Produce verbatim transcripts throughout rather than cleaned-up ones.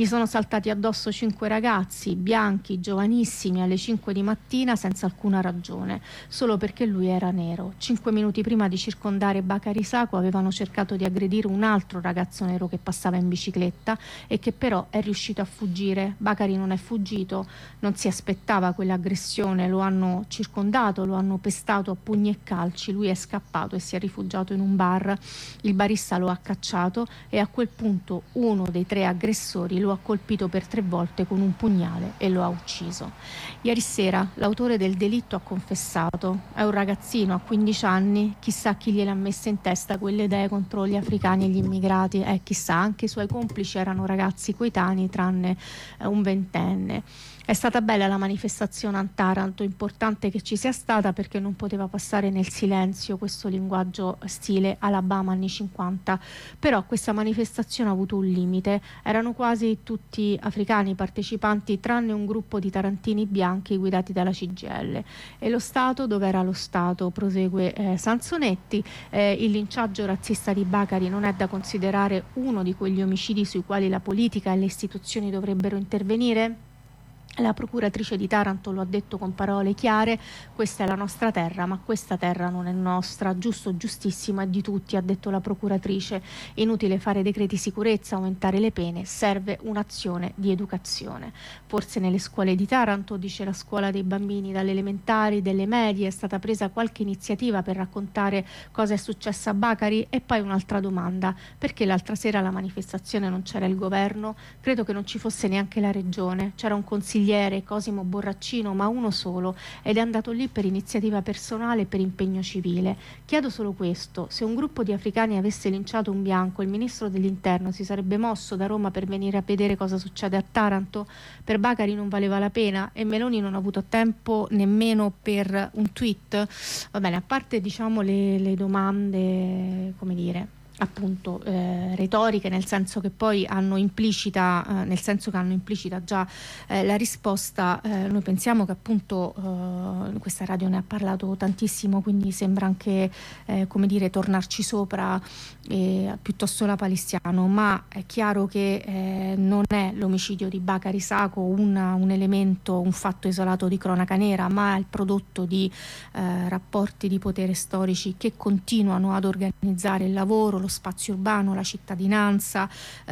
Gli sono saltati addosso cinque ragazzi bianchi, giovanissimi, alle cinque di mattina senza alcuna ragione, solo perché lui era nero. Cinque minuti prima di circondare Bakary Sacco avevano cercato di aggredire un altro ragazzo nero che passava in bicicletta e che però è riuscito a fuggire. Bakary non è fuggito, non si aspettava quell'aggressione, lo hanno circondato, lo hanno pestato a pugni e calci, lui è scappato e si è rifugiato in un bar. Il barista lo ha cacciato e a quel punto uno dei tre aggressori lo ha colpito per tre volte con un pugnale e lo ha ucciso. Ieri sera l'autore del delitto ha confessato, è un ragazzino a quindici anni, chissà chi gliele ha messe in testa quelle idee contro gli africani e gli immigrati, e eh, chissà, anche i suoi complici erano ragazzi coetanei tranne eh, un ventenne. È stata bella la manifestazione a Taranto, importante che ci sia stata perché non poteva passare nel silenzio questo linguaggio stile Alabama anni cinquanta, però questa manifestazione ha avuto un limite, erano quasi tutti africani partecipanti tranne un gruppo di tarantini bianchi guidati dalla C G I L. E lo Stato, dove era lo Stato? Prosegue eh, Sansonetti, eh, il linciaggio razzista di Bakary non è da considerare uno di quegli omicidi sui quali la politica e le istituzioni dovrebbero intervenire? La procuratrice di Taranto lo ha detto con parole chiare: questa è la nostra terra, ma questa terra non è nostra, giusto, giustissimo, è di tutti, ha detto la procuratrice. Inutile fare decreti sicurezza, aumentare le pene, serve un'azione di educazione. Forse nelle scuole di Taranto, dice la scuola dei bambini dalle elementari, delle medie, è stata presa qualche iniziativa per raccontare cosa è successo a Bakary? E poi un'altra domanda: perché l'altra sera alla manifestazione non c'era il governo? Credo che non ci fosse neanche la regione, c'era un consigliere, Cosimo Borraccino, ma uno solo, ed è andato lì per iniziativa personale e per impegno civile. Chiedo solo questo: se un gruppo di africani avesse linciato un bianco, il ministro dell'interno si sarebbe mosso da Roma per venire a vedere cosa succede a Taranto? Per Bakary non valeva la pena e Meloni non ha avuto tempo nemmeno per un tweet? Va bene, a parte diciamo le, le domande, come dire, appunto eh, retoriche, nel senso che poi hanno implicita eh, nel senso che hanno implicita già eh, la risposta, eh, noi pensiamo che appunto eh, questa radio ne ha parlato tantissimo, quindi sembra anche eh, come dire tornarci sopra eh, piuttosto lapalistiano, ma è chiaro che eh, non è l'omicidio di Bakary Sacco una, un elemento, un fatto isolato di cronaca nera, ma è il prodotto di eh, rapporti di potere storici che continuano ad organizzare il lavoro, lo spazio urbano, la cittadinanza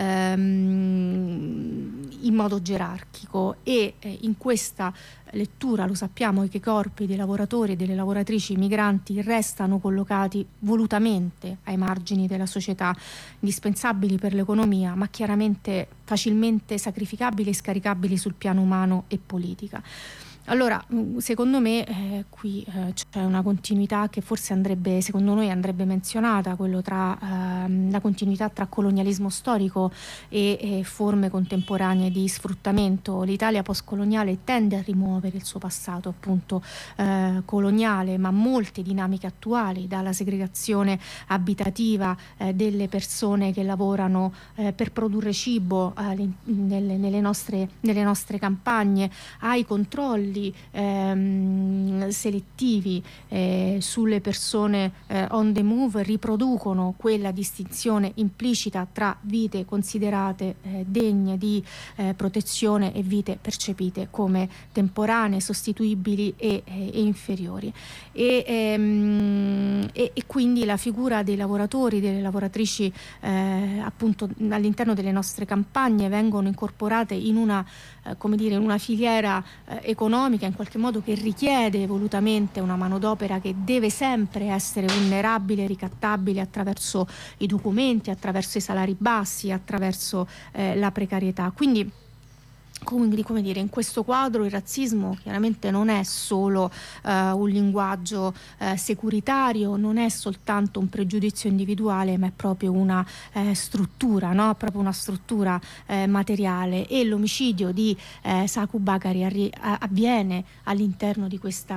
ehm, in modo gerarchico, e eh, in questa lettura lo sappiamo che i corpi dei lavoratori e delle lavoratrici migranti restano collocati volutamente ai margini della società, indispensabili per l'economia, ma chiaramente facilmente sacrificabili e scaricabili sul piano umano e politica. Allora, secondo me eh, qui eh, c'è una continuità che forse andrebbe, secondo noi andrebbe menzionata, quello tra ehm, la continuità tra colonialismo storico e, e forme contemporanee di sfruttamento. L'Italia postcoloniale tende a rimuovere il suo passato appunto eh, coloniale, ma molte dinamiche attuali, dalla segregazione abitativa eh, delle persone che lavorano eh, per produrre cibo eh, nelle, nelle, nostre, nelle nostre campagne, ai controlli Ehm, selettivi eh, sulle persone eh, on the move, riproducono quella distinzione implicita tra vite considerate eh, degne di eh, protezione e vite percepite come temporanee, sostituibili e, e, e inferiori. E, ehm, e, e quindi la figura dei lavoratori, delle lavoratrici eh, appunto all'interno delle nostre campagne vengono incorporate in una eh, come dire in una filiera eh, economica in qualche modo che richiede volutamente una manodopera che deve sempre essere vulnerabile, ricattabile attraverso i documenti, attraverso i salari bassi, attraverso eh, la precarietà. Quindi Quindi, come dire, in questo quadro il razzismo chiaramente non è solo uh, un linguaggio uh, securitario, non è soltanto un pregiudizio individuale, ma è proprio una eh, struttura, no? Proprio una struttura eh, materiale, e l'omicidio di eh, Sacco Bakary arri- avviene all'interno di questa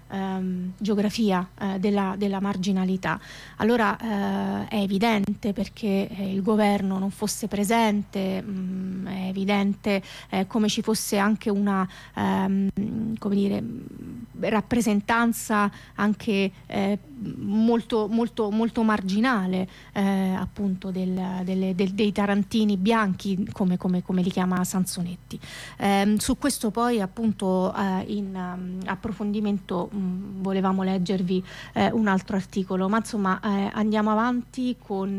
ehm, geografia eh, della, della marginalità. Allora eh, è evidente, perché eh, il governo non fosse presente, mh, è evidente eh, come ci fosse anche una ehm, come dire, rappresentanza anche eh, molto, molto, molto marginale eh, appunto del, delle, del, dei tarantini bianchi, come, come, come li chiama Sansonetti. Eh, su questo poi appunto eh, in um, approfondimento mh, volevamo leggervi eh, un altro articolo, ma insomma eh, andiamo avanti con,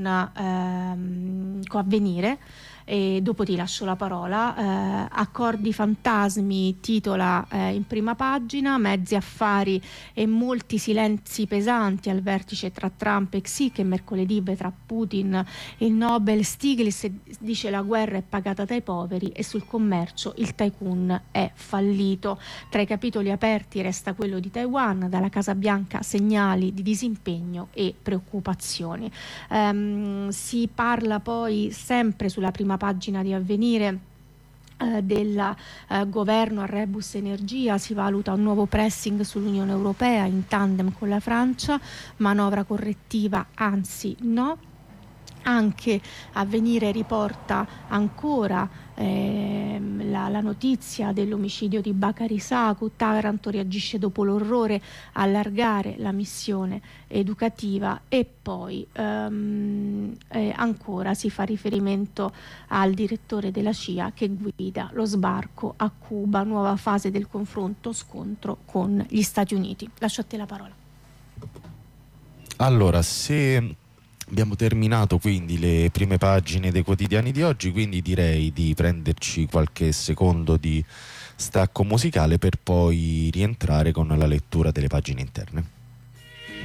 ehm, con Avvenire. E dopo ti lascio la parola. eh, Accordi fantasmi titola eh, in prima pagina, mezzi affari e molti silenzi pesanti al vertice tra Trump e Xi, che mercoledì vedrà Putin e il Nobel. Stiglitz dice la guerra è pagata dai poveri e sul commercio il tycoon è fallito. Tra i capitoli aperti resta quello di Taiwan, dalla Casa Bianca segnali di disimpegno e preoccupazioni. Um, si parla poi sempre sulla prima pagina di Avvenire eh, del eh, governo a rebus energia. Si valuta un nuovo pressing sull'Unione Europea in tandem con la Francia, manovra correttiva anzi no. Anche Avvenire riporta ancora ehm, la, la notizia dell'omicidio di Bakary Saku. Taranto reagisce dopo l'orrore, allargare la missione educativa. E poi ehm, eh, ancora si fa riferimento al direttore della C I A che guida lo sbarco a Cuba, nuova fase del confronto scontro con gli Stati Uniti. Lascio a te la parola. Allora, se abbiamo terminato quindi le prime pagine dei quotidiani di oggi, quindi direi di prenderci qualche secondo di stacco musicale per poi rientrare con la lettura delle pagine interne.